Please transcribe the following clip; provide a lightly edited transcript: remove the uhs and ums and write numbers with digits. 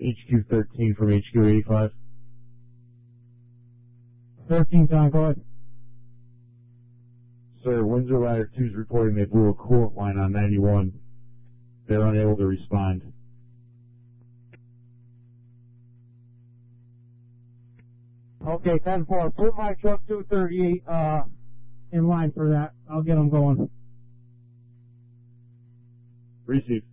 HQ 13 from HQ 85. 13's on, go ahead. Sir, Windsor Ladder 2 is reporting they blew a coolant line on 91. They're unable to respond. Okay, 10-4. Put my truck 238 in line for that. I'll get them going. Receive.